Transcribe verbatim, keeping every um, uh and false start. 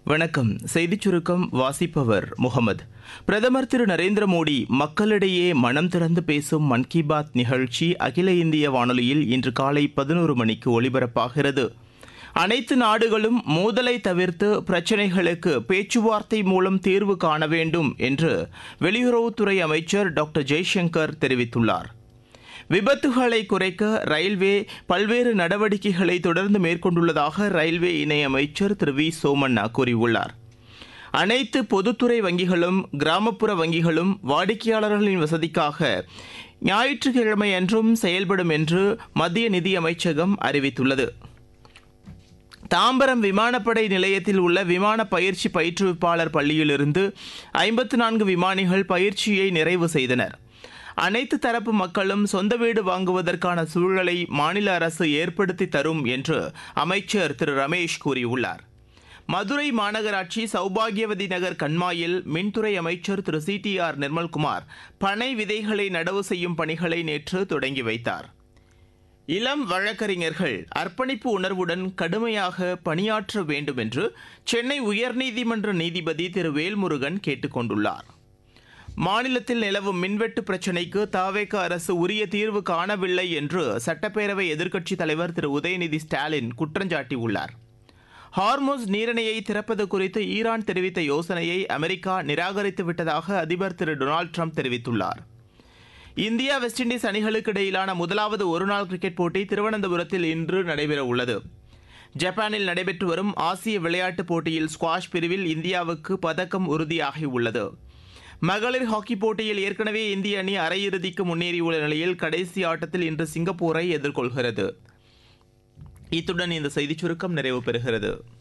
வணக்கம். செய்திச் சுருக்கம் வாசிப்பவர் முகமது. பிரதமர் திரு நரேந்திர மோடி மக்களிடையே மனம் திறந்து பேசும் மன் கி பாத் நிகழ்ச்சி அகில இந்திய வானொலியில் இன்று காலை பதினோரு மணிக்கு ஒலிபரப்பாகிறது. அனைத்து நாடுகளும் மோதலை தவிர்த்து பிரச்சினைகளுக்கு பேச்சுவார்த்தை மூலம் தீர்வு காண வேண்டும் என்று வெளியுறவுத்துறை அமைச்சர் டாக்டர் ஜெய்சங்கர் தெரிவித்துள்ளார். விபத்துகளை குறைக்க ரயில்வே பல்வேறு நடவடிக்கைகளை தொடர்ந்து மேற்கொண்டுள்ளதாக ரயில்வே இணையமைச்சர் திரு வி சோமண்ணா கூறியுள்ளார். அனைத்து பொதுத்துறை வங்கிகளும் கிராமப்புற வங்கிகளும் வாடிக்கையாளர்களின் வசதிக்காக ஞாயிற்றுக்கிழமையன்றும் செயல்படும் என்று மத்திய நிதியமைச்சகம் அறிவித்துள்ளது. தாம்பரம் விமானப்படை நிலையத்தில் உள்ள விமான பயிற்சி பயிற்றுவிப்பாளர் பள்ளியிலிருந்து ஐம்பத்து நான்கு விமானிகள் பயிற்சியை நிறைவு செய்தனர். அனைத்து தரப்பு மக்களும் சொந்த வீடு வாங்குவதற்கான சூழலை மாநில அரசு ஏற்படுத்தி தரும் என்று அமைச்சர் திரு ரமேஷ் கூறியுள்ளார். மதுரை மாநகராட்சி சௌபாகியவதி நகர் கண்மாயில் மின்துறை அமைச்சர் திரு சி டி ஆர் நிர்மல்குமார் பனை விதைகளை நடவு செய்யும் பணிகளை நேற்று தொடங்கி வைத்தார். இளம் வழக்கறிஞர்கள் அர்ப்பணிப்பு உணர்வுடன் கடுமையாக பணியாற்ற வேண்டும் என்று சென்னை உயர்நீதிமன்ற நீதிபதி திரு வேல்முருகன் கேட்டுக் கொண்டுள்ளார். மாநிலத்தில் நிலவும் மின்வெட்டு பிரச்சினைக்கு தவேக அரசு உரிய தீர்வு காணவில்லை என்று சட்டப்பேரவை எதிர்க்கட்சித் தலைவர் திரு உதயநிதி ஸ்டாலின் குற்றஞ்சாட்டியுள்ளார். ஹார்முஸ் நீரிணையை திறப்பது குறித்து ஈரான் தெரிவித்த யோசனையை அமெரிக்கா நிராகரித்து விட்டதாக அதிபர் திரு டொனால்டு ட்ரம்ப் தெரிவித்துள்ளார். இந்தியா வெஸ்ட் இண்டீஸ் அணிகளுக்கு இடையிலான முதலாவது ஒருநாள் கிரிக்கெட் போட்டி திருவனந்தபுரத்தில் இன்று நடைபெறவுள்ளது. ஜப்பானில் நடைபெற்று வரும் ஆசிய விளையாட்டுப் போட்டியில் ஸ்குவாஷ் பிரிவில் இந்தியாவுக்கு பதக்கம் உறுதியாகியுள்ளது. மகளிர் ஹாக்கி போட்டியில் ஏற்கனவே இந்திய அணி அரையிறுதிக்கு முன்னேறியுள்ள நிலையில் கடைசி ஆட்டத்தில் இன்று சிங்கப்பூரை எதிர்கொள்கிறது. இத்துடன் இந்த செய்திச் சுருக்கம் நிறைவு பெறுகிறது.